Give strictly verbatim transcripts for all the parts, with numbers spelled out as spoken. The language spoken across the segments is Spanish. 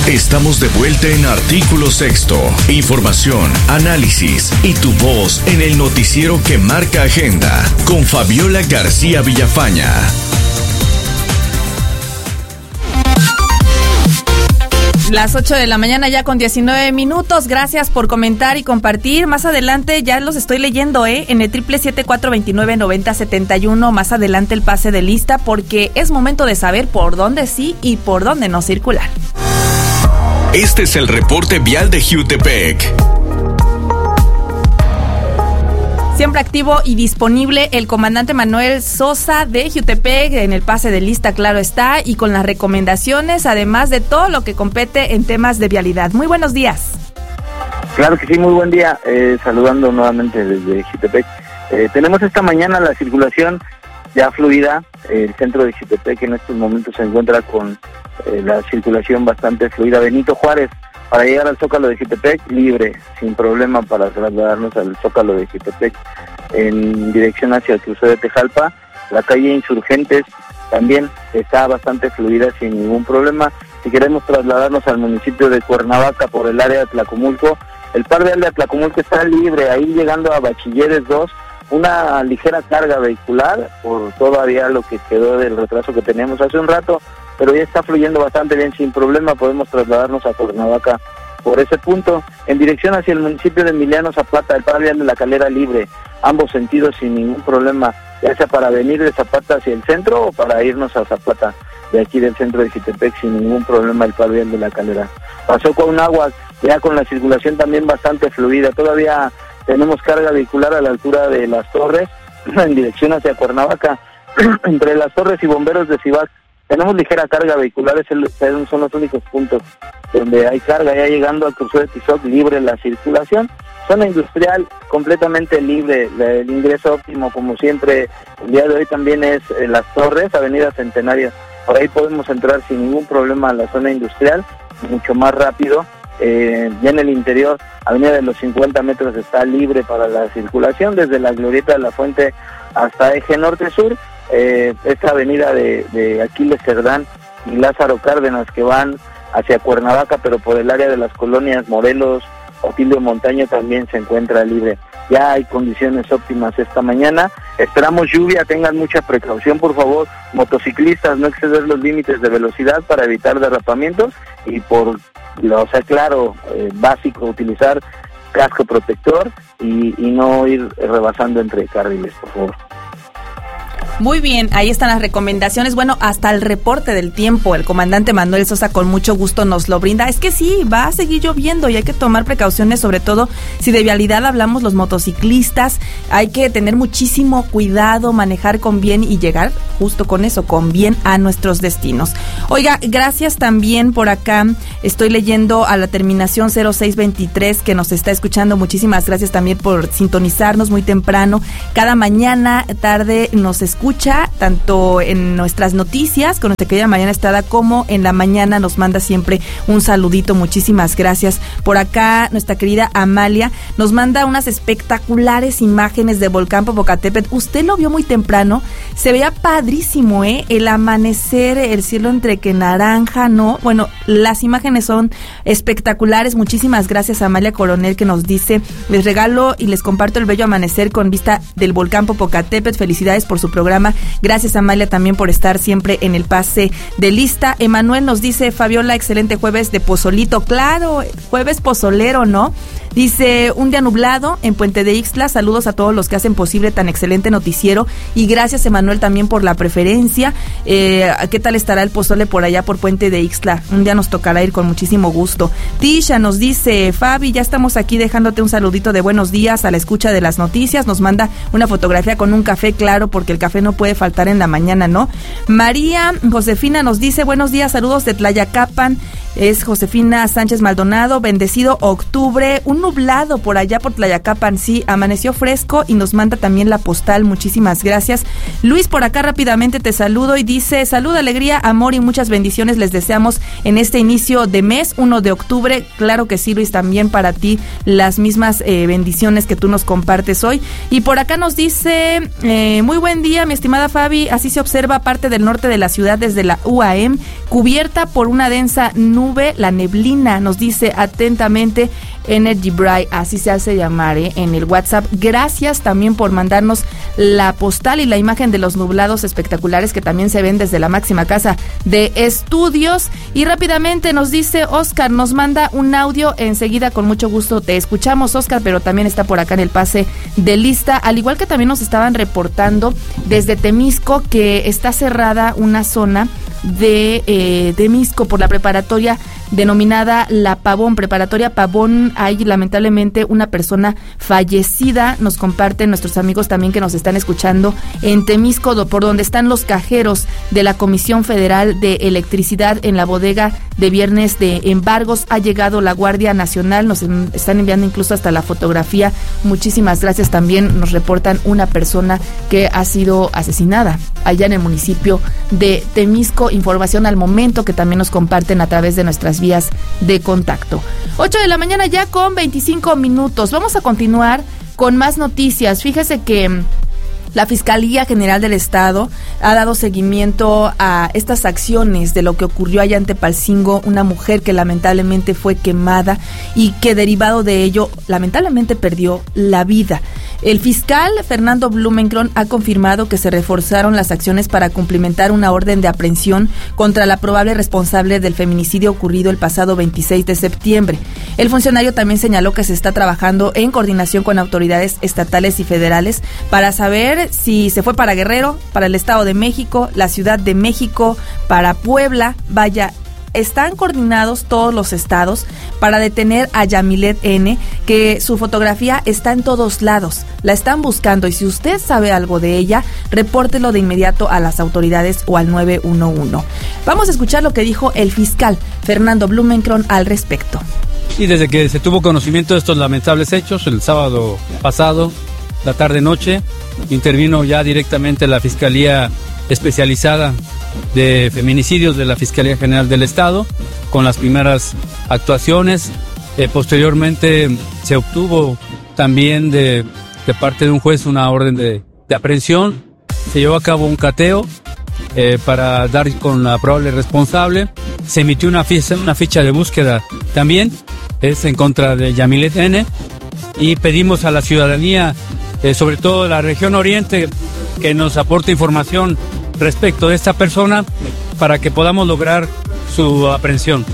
Estamos de vuelta en Artículo Sexto. Información, análisis y tu voz en el noticiero que marca agenda con Fabiola García Villafaña. Las ocho de la mañana ya con diecinueve minutos. Gracias por comentar y compartir. Más adelante ya los estoy leyendo, ¿eh? En el triple siete cuatro veintinueve noventa setenta y uno. Más adelante el pase de lista porque es momento de saber por dónde sí y por dónde no circular. Este es el reporte vial de Jiutepec. Siempre activo y disponible el comandante Manuel Sosa de Jiutepec en el pase de lista, claro está, y con las recomendaciones, además de todo lo que compete en temas de vialidad. Muy buenos días. Claro que sí, muy buen día. Eh, saludando nuevamente desde Jiutepec. Eh, tenemos esta mañana la circulación ya fluida. El centro de Jiutepec en estos momentos se encuentra con eh, la circulación bastante fluida. Benito Juárez, para llegar al Zócalo de Jiutepec, libre, sin problema para trasladarnos al Zócalo de Jiutepec en dirección hacia el crucero de Tejalpa. La calle Insurgentes también está bastante fluida sin ningún problema. Si queremos trasladarnos al municipio de Cuernavaca por el área de Tlacomulco, el par vial de Tlacomulco está libre, ahí llegando a Bachilleres dos, una ligera carga vehicular por todavía lo que quedó del retraso que teníamos hace un rato, pero ya está fluyendo bastante bien, sin problema podemos trasladarnos a Cuernavaca por ese punto. En dirección hacia el municipio de Emiliano Zapata, el par vial de La Calera libre, ambos sentidos sin ningún problema, ya sea para venir de Zapata hacia el centro o para irnos a Zapata, de aquí del centro de Jiutepec, sin ningún problema el par vial de La Calera. Pasó con agua, ya con la circulación también bastante fluida, todavía tenemos carga vehicular a la altura de Las Torres, en dirección hacia Cuernavaca, entre Las Torres y Bomberos de Cibac. Tenemos ligera carga vehicular, es el, son los únicos puntos donde hay carga, ya llegando al crucero de Tizoc, libre la circulación. Zona industrial completamente libre, el ingreso óptimo como siempre, el día de hoy también es eh, Las Torres, Avenida Centenaria, por ahí podemos entrar sin ningún problema a la zona industrial, mucho más rápido. Eh, ya en el interior, Avenida de los cincuenta metros está libre para la circulación, desde la Glorieta de la Fuente hasta Eje Norte-Sur. Eh, esta avenida de, de Aquiles Cerdán y Lázaro Cárdenas que van hacia Cuernavaca, pero por el área de las colonias Morelos, Otilio Montaño también se encuentra libre. Ya hay condiciones óptimas esta mañana. Esperamos lluvia, tengan mucha precaución, por favor. Motociclistas, no exceder los límites de velocidad para evitar derrapamientos y por, o sea, claro, eh, básico, utilizar casco protector y, y no ir rebasando entre carriles, por favor. Muy bien, ahí están las recomendaciones. Bueno, hasta el reporte del tiempo, el comandante Manuel Sosa con mucho gusto nos lo brinda. Es que sí, va a seguir lloviendo y hay que tomar precauciones, sobre todo si de vialidad hablamos los motociclistas. Hay que tener muchísimo cuidado, manejar con bien y llegar justo con eso, con bien a nuestros destinos. Oiga, gracias también por acá. Estoy leyendo a la terminación cero seis veintitrés que nos está escuchando. Muchísimas gracias también por sintonizarnos muy temprano. Cada mañana, tarde nos escucha, tanto en nuestras noticias con nuestra querida Mariana Estrada, como en la mañana nos manda siempre un saludito. Muchísimas gracias. Por acá nuestra querida Amalia nos manda unas espectaculares imágenes de volcán Popocatépetl. Usted lo vio muy temprano, se veía padrísimo, ¿eh? El amanecer, el cielo entre que naranja, ¿no? Bueno, las imágenes son espectaculares. Muchísimas gracias a Amalia Coronel, que nos dice: les regalo y les comparto el bello amanecer con vista del volcán Popocatépetl. Felicidades por su programa. Gracias, Amalia, también por estar siempre en el pase de lista. Emanuel nos dice: Fabiola, excelente jueves de pozolito. Claro, jueves pozolero, ¿no? Dice: un día nublado en Puente de Ixtla. Saludos a todos los que hacen posible tan excelente noticiero. Y gracias, Emanuel, también por la preferencia. Eh, ¿Qué tal estará el pozole por allá por Puente de Ixtla? Un día nos tocará ir con muchísimo gusto. Tisha nos dice: Fabi, ya estamos aquí dejándote un saludito de buenos días a la escucha de las noticias. Nos manda una fotografía con un café, claro, porque el café no puede faltar en la mañana, ¿no? María Josefina nos dice: buenos días, saludos de Tlayacapan. Es Josefina Sánchez Maldonado. Bendecido octubre, un nublado por allá por Tlayacapan, sí, amaneció fresco, y nos manda también la postal. Muchísimas gracias. Luis, por acá rápidamente te saludo y dice: salud, alegría, amor y muchas bendiciones les deseamos en este inicio de mes, uno de octubre. Claro que sí, Luis, también para ti las mismas eh, bendiciones que tú nos compartes hoy. Y por acá nos dice: eh, muy buen día, mi estimada Fabi, así se observa parte del norte de la ciudad desde la U A M, cubierta por una densa nube, la neblina, nos dice atentamente Energy Bright, así se hace llamar, ¿eh? En el WhatsApp. Gracias también por mandarnos la postal y la imagen de los nublados espectaculares que también se ven desde la máxima casa de estudios. Y rápidamente nos dice Oscar, nos manda un audio, enseguida con mucho gusto te escuchamos, Oscar, pero también está por acá en el pase de lista, al igual que también nos estaban reportando desde Temisco que está cerrada una zona de eh, Temisco por la preparatoria denominada La Pavón, preparatoria Pavón. Hay lamentablemente una persona fallecida, nos comparten nuestros amigos también que nos están escuchando en Temisco, por donde están los cajeros de la Comisión Federal de Electricidad en la bodega de viernes de embargos. Ha llegado la Guardia Nacional, nos están enviando incluso hasta la fotografía. Muchísimas gracias. También nos reportan una persona que ha sido asesinada allá en el municipio de Temisco. Información al momento que también nos comparten a través de nuestras vías de contacto. ocho de la mañana ya con veinticinco minutos. Vamos a continuar con más noticias. Fíjese que la Fiscalía General del Estado ha dado seguimiento a estas acciones de lo que ocurrió allá en Tepalcingo, una mujer que lamentablemente fue quemada y que derivado de ello lamentablemente perdió la vida. El fiscal Fernando Blumenkron ha confirmado que se reforzaron las acciones para cumplimentar una orden de aprehensión contra la probable responsable del feminicidio ocurrido el pasado veintiséis de septiembre. El funcionario también señaló que se está trabajando en coordinación con autoridades estatales y federales para saber si se fue para Guerrero, para el Estado de México, la Ciudad de México, para Puebla. Vaya, están coordinados todos los estados para detener a Yamilet N., que su fotografía está en todos lados. La están buscando y si usted sabe algo de ella, repórtelo de inmediato a las autoridades o al nueve uno uno. Vamos a escuchar lo que dijo el fiscal Fernando Blumenkron al respecto. Y desde que se tuvo conocimiento de estos lamentables hechos, el sábado pasado, la tarde-noche, intervino ya directamente la Fiscalía Especializada de Feminicidios de la Fiscalía General del Estado con las primeras actuaciones. Eh, posteriormente se obtuvo también de, de parte de un juez una orden de, de aprehensión. Se llevó a cabo un cateo eh, para dar con la probable responsable. Se emitió una ficha, una ficha de búsqueda también, es en contra de Yamilet N. Y pedimos a la ciudadanía, Eh, sobre todo la región oriente, que nos aporte información respecto de esta persona para que podamos lograr su aprehensión.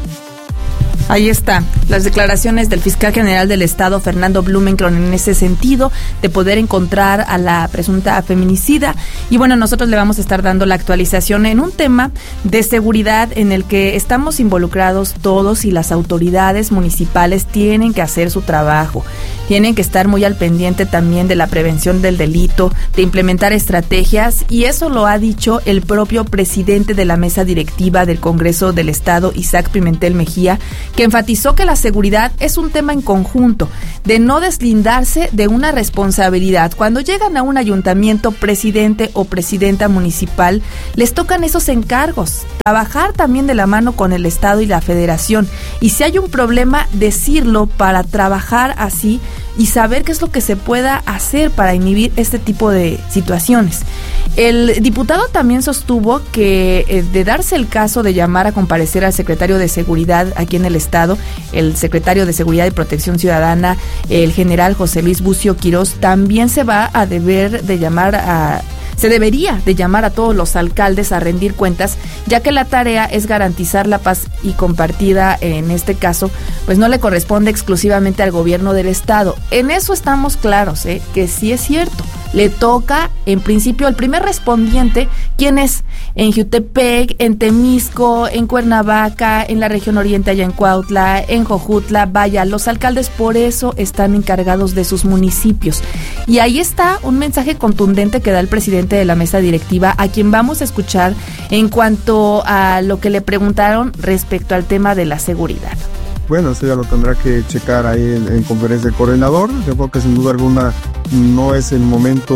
Ahí está, las declaraciones del fiscal general del Estado, Fernando Blumenkron, en ese sentido, de poder encontrar a la presunta feminicida. Y bueno, nosotros le vamos a estar dando la actualización en un tema de seguridad en el que estamos involucrados todos y las autoridades municipales tienen que hacer su trabajo. Tienen que estar muy al pendiente también de la prevención del delito, de implementar estrategias, y eso lo ha dicho el propio presidente de la mesa directiva del Congreso del Estado, Isaac Pimentel Mejía, que enfatizó que la seguridad es un tema en conjunto, de no deslindarse de una responsabilidad. Cuando llegan a un ayuntamiento, presidente o presidenta municipal, les tocan esos encargos, trabajar también de la mano con el Estado y la Federación, y si hay un problema, decirlo para trabajar así y saber qué es lo que se pueda hacer para inhibir este tipo de situaciones. El diputado también sostuvo que eh, de darse el caso de llamar a comparecer al secretario de Seguridad aquí en el Estado, el secretario de Seguridad y Protección Ciudadana, el general José Luis Bucio Quirós, también se va a deber de llamar a... Se debería de llamar a todos los alcaldes a rendir cuentas, ya que la tarea es garantizar la paz y compartida, en este caso, pues no le corresponde exclusivamente al gobierno del Estado. En eso estamos claros, ¿eh? Que sí es cierto. Le toca, en principio, al primer respondiente, ¿quién es? En Jutepec, en Temisco, en Cuernavaca, en la región oriente, allá en Cuautla, en Jojutla. Vaya, los alcaldes por eso están encargados de sus municipios. Y ahí está un mensaje contundente que da el presidente de la mesa directiva, a quien vamos a escuchar en cuanto a lo que le preguntaron respecto al tema de la seguridad. Bueno, eso ya lo tendrá que checar ahí en, en conferencia del coordinador. Yo creo que sin duda alguna no es el momento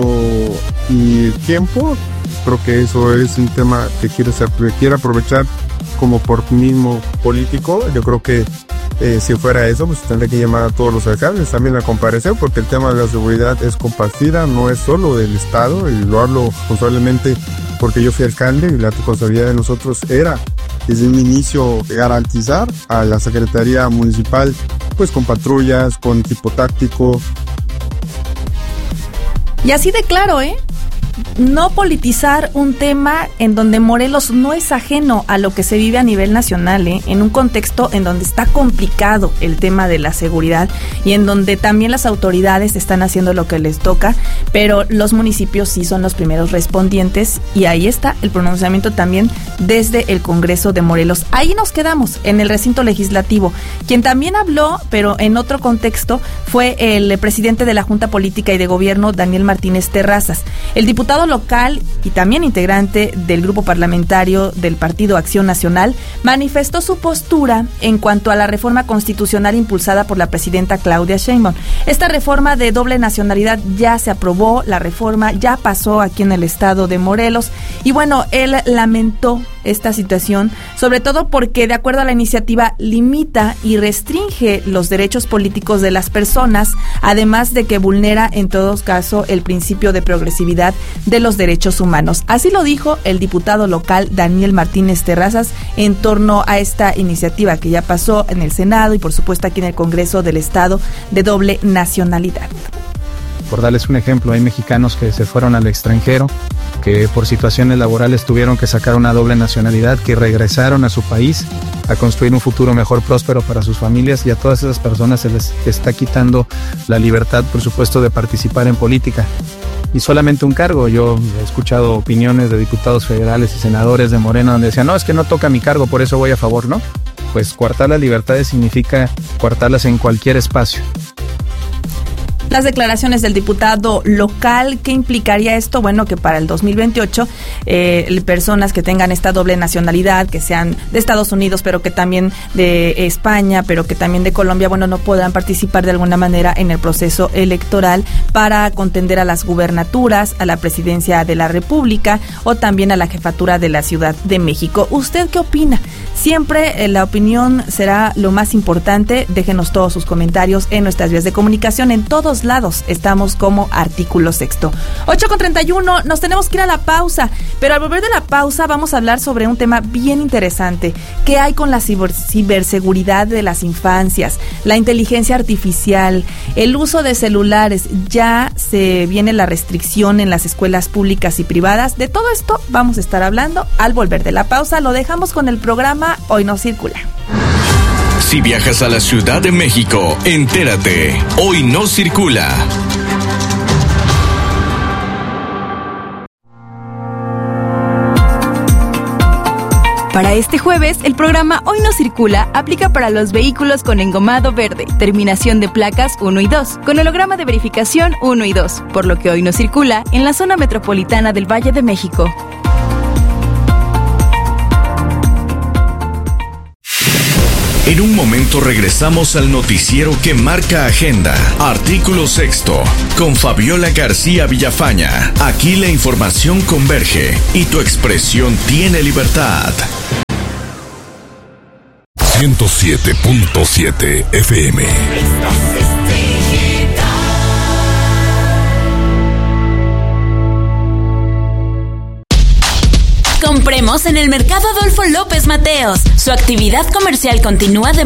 y el tiempo. Creo que eso es un tema que quiere, ser, que quiere aprovechar como oportunismo político. Yo creo que eh, si fuera eso, pues tendría que llamar a todos los alcaldes también a comparecer, porque el tema de la seguridad es compartida, no es solo del Estado, y lo hablo responsablemente porque yo fui alcalde y la responsabilidad de nosotros era desde un inicio garantizar a la Secretaría Municipal, pues con patrullas, con equipo táctico. Y así de claro, ¿eh? No politizar un tema en donde Morelos no es ajeno a lo que se vive a nivel nacional, ¿eh? En un contexto en donde está complicado el tema de la seguridad y en donde también las autoridades están haciendo lo que les toca, pero los municipios sí son los primeros respondientes y ahí está el pronunciamiento también desde el Congreso de Morelos. Ahí nos quedamos, en el recinto legislativo. Quien también habló, pero en otro contexto, fue el presidente de la Junta Política y de Gobierno, Daniel Martínez Terrazas. El diputado diputado local y también integrante del grupo parlamentario del Partido Acción Nacional, manifestó su postura en cuanto a la reforma constitucional impulsada por la presidenta Claudia Sheinbaum. Esta reforma de doble nacionalidad ya se aprobó, la reforma ya pasó aquí en el estado de Morelos y bueno, él lamentó esta situación, sobre todo porque de acuerdo a la iniciativa limita y restringe los derechos políticos de las personas, además de que vulnera en todos casos el principio de progresividad de los derechos humanos. Así lo dijo el diputado local Daniel Martínez Terrazas en torno a esta iniciativa que ya pasó en el Senado y por supuesto aquí en el Congreso del Estado de doble nacionalidad. Por darles un ejemplo, hay mexicanos que se fueron al extranjero, que por situaciones laborales tuvieron que sacar una doble nacionalidad, que regresaron a su país a construir un futuro mejor, próspero para sus familias, y a todas esas personas se les está quitando la libertad, por supuesto, de participar en política. Y solamente un cargo. Yo he escuchado opiniones de diputados federales y senadores de Morena donde decían, no, es que no toca mi cargo, por eso voy a favor, ¿no? Pues coartar las libertades significa coartarlas en cualquier espacio. Las declaraciones del diputado local, ¿qué implicaría esto? Bueno, que para el dos mil veintiocho eh, personas que tengan esta doble nacionalidad, que sean de Estados Unidos, pero que también de España, pero que también de Colombia, bueno, no podrán participar de alguna manera en el proceso electoral para contender a las gubernaturas, a la presidencia de la República o también a la jefatura de la Ciudad de México. ¿Usted qué opina? Siempre eh, la opinión será lo más importante. Déjenos todos sus comentarios en nuestras vías de comunicación en todos lados. Estamos como Artículo Sexto. ocho con treinta y uno, nos tenemos que ir a la pausa, pero al volver de la pausa vamos a hablar sobre un tema bien interesante. ¿Qué hay con la ciber- ciberseguridad de las infancias? La inteligencia artificial, el uso de celulares. Ya se viene la restricción en las escuelas públicas y privadas. De todo esto vamos a estar hablando al volver de la pausa. Lo dejamos con el programa Hoy No Circula. Si viajas a la Ciudad de México, entérate. Hoy No Circula. Para este jueves, el programa Hoy No Circula aplica para los vehículos con engomado verde, terminación de placas uno y dos, con holograma de verificación uno y dos, por lo que hoy no circula en la zona metropolitana del Valle de México. En un momento regresamos al noticiero que marca agenda. Artículo Sexto, con Fabiola García Villafaña. Aquí la información converge y tu expresión tiene libertad. ciento siete punto siete F M. Compremos en el Mercado Adolfo López Mateos. Su actividad comercial continúa de